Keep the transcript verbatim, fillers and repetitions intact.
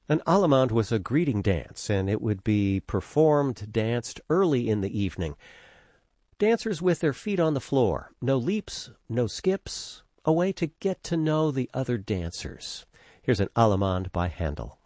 An allemande was a greeting dance, and it would be performed, danced early in the evening. Dancers with their feet on the floor, no leaps, no skips, a way to get to know the other dancers. Here's an allemande by Handel.